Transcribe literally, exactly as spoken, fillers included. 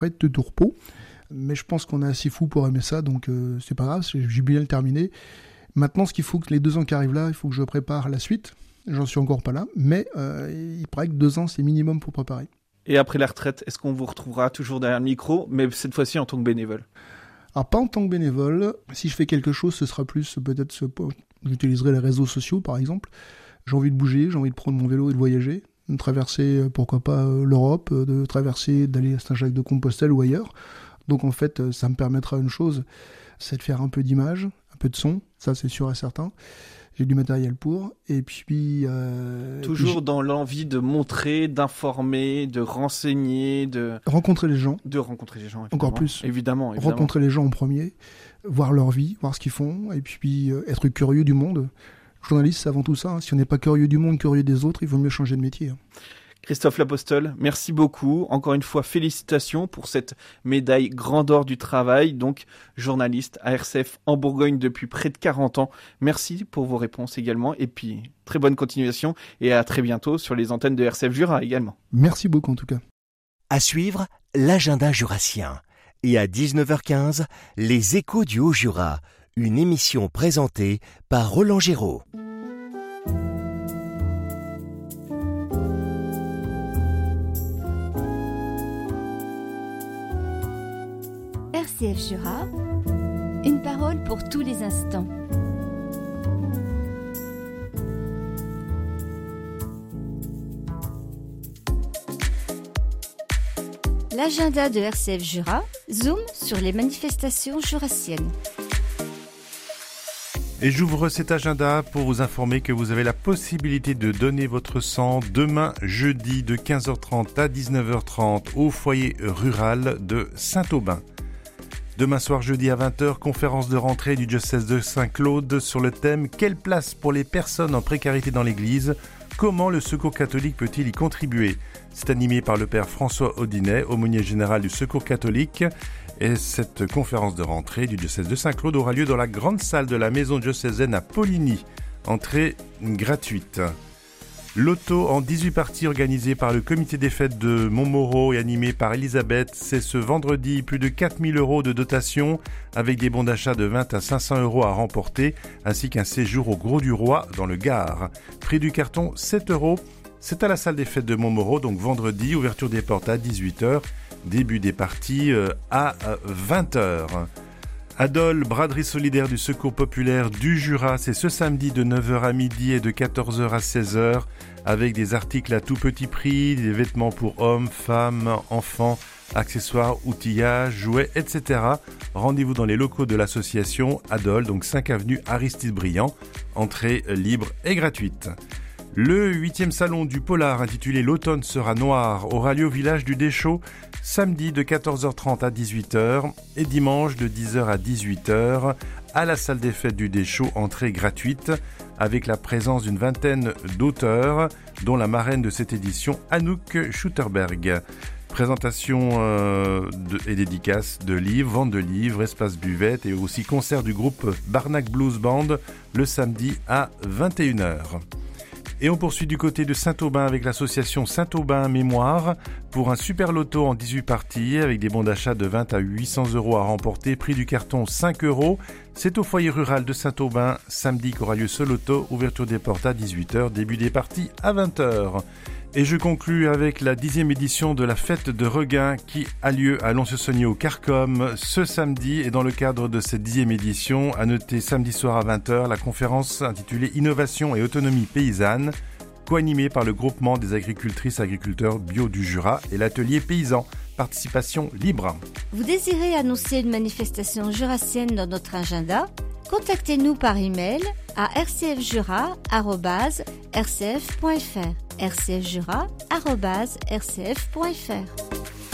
de tourpeau. Mais je pense qu'on est assez fou pour aimer ça, donc euh, c'est pas grave, j'ai bien le terminé. Maintenant, ce qu'il faut que les deux ans qui arrivent là, il faut que je prépare la suite. J'en suis encore pas là, mais euh, il paraît que deux ans, c'est minimum pour préparer. Et après la retraite, est-ce qu'on vous retrouvera toujours derrière le micro, mais cette fois-ci en tant que bénévole ? Alors pas en tant que bénévole. Si je fais quelque chose, ce sera plus peut-être, ce, j'utiliserai les réseaux sociaux par exemple. J'ai envie de bouger, j'ai envie de prendre mon vélo et de voyager, de traverser, pourquoi pas, l'Europe, de traverser, d'aller à Saint-Jacques-de-Compostelle ou ailleurs. Donc en fait, ça me permettra une chose, c'est de faire un peu d'image, un peu de son, ça c'est sûr et certain. J'ai du matériel pour, et puis... Euh, Toujours puis dans l'envie de montrer, d'informer, de renseigner, de... Rencontrer les gens. De rencontrer les gens, évidemment. Encore plus. Évidemment, évidemment. Rencontrer les gens en premier, voir leur vie, voir ce qu'ils font, et puis euh, être curieux du monde. Journaliste, c'est avant tout ça. Hein. Si on n'est pas curieux du monde, curieux des autres, il vaut mieux changer de métier. Hein. Christophe Lapostole, merci beaucoup. Encore une fois, félicitations pour cette médaille Grand d'Or du travail. Donc, journaliste à R C F en Bourgogne depuis près de quarante ans. Merci pour vos réponses également. Et puis, très bonne continuation et à très bientôt sur les antennes de R C F Jura également. Merci beaucoup en tout cas. À suivre, l'agenda jurassien. Et à dix-neuf heures quinze, les échos du Haut-Jura. Une émission présentée par Roland Géraud. R C F Jura, une parole pour tous les instants. L'agenda de R C F Jura zoome sur les manifestations jurassiennes. Et j'ouvre cet agenda pour vous informer que vous avez la possibilité de donner votre sang demain jeudi de quinze heures trente à dix-neuf heures trente au foyer rural de Saint-Aubin. Demain soir jeudi à vingt heures, conférence de rentrée du diocèse de Saint-Claude sur le thème « Quelle place pour les personnes en précarité dans l'Église ? Comment le Secours catholique peut-il y contribuer ?» C'est animé par le père François Audinet, aumônier général du Secours catholique. Et cette conférence de rentrée du diocèse de Saint-Claude aura lieu dans la grande salle de la maison diocésaine à Poligny. Entrée gratuite. Loto en dix-huit parties organisé par le comité des fêtes de Montmoreau et animé par Elisabeth. C'est ce vendredi, plus de quatre mille euros de dotation avec des bons d'achat de vingt à cinq cents euros à remporter ainsi qu'un séjour au Gros du Roi dans le Gard. Prix du carton sept euros. C'est à la salle des fêtes de Montmoreau, donc vendredi, ouverture des portes à dix-huit heures, début des parties à vingt heures. Adol, braderie solidaire du Secours populaire du Jura, c'est ce samedi de neuf heures à midi et de quatorze heures à seize heures, avec des articles à tout petit prix, des vêtements pour hommes, femmes, enfants, accessoires, outillages, jouets, et cetera. Rendez-vous dans les locaux de l'association Adol, donc cinq avenue Aristide Briand, entrée libre et gratuite. Le huitième salon du polar intitulé « L'automne sera noir » aura lieu au village du Deschaux, samedi de quatorze heures trente à dix-huit heures et dimanche de dix heures à dix-huit heures à la salle des fêtes du Deschaux, entrée gratuite, avec la présence d'une vingtaine d'auteurs, dont la marraine de cette édition, Anouk Schutterberg. Présentation euh, de, et dédicace de livres, vente de livres, espace buvette et aussi concert du groupe Barnac Blues Band le samedi à vingt et une heures. Et on poursuit du côté de Saint-Aubin avec l'association Saint-Aubin Mémoire pour un super loto en dix-huit parties avec des bons d'achat de vingt à huit cents euros à remporter, prix du carton cinq euros. C'est au foyer rural de Saint-Aubin, samedi qu'aura lieu ce loto, ouverture des portes à dix-huit heures, début des parties à vingt heures. Et je conclus avec la dixième édition de la fête de Regain qui a lieu à Lons-sur-Saunier au Carcom ce samedi. Et dans le cadre de cette dixième édition, à noter samedi soir à vingt heures, la conférence intitulée Innovation et autonomie paysanne, co-animée par le groupement des agricultrices agriculteurs bio du Jura et l'atelier paysan. Participation libre. Vous désirez annoncer une manifestation jurassienne dans notre agenda ? Contactez-nous par email à r c f jura arobase r c f point f r r c f jura arobase r c f point f r.